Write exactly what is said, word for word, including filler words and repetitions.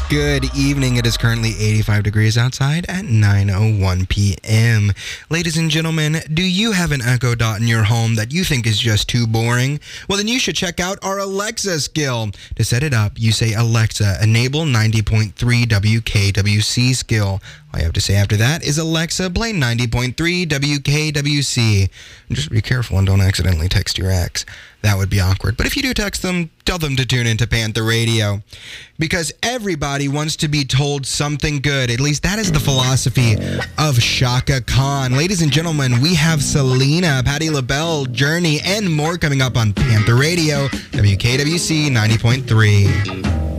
Good evening. It is currently eighty-five degrees outside at nine oh one p.m. Ladies and gentlemen, do you have an Echo Dot in your home that you think is just too boring? Well, then you should check out our Alexa skill. To set it up, you say, Alexa, enable ninety point three W K W C skill. All you have to say after that is, Alexa, play ninety point three W K W C. Just be careful and don't accidentally text your ex. That would be awkward. But if you do text them, tell them to tune into Panther Radio. Because everybody wants to be told something good. At least that is the philosophy of Chaka Khan. Ladies and gentlemen, we have Selena, Patti LaBelle, Journey, and more coming up on Panther Radio, W K W C ninety point three.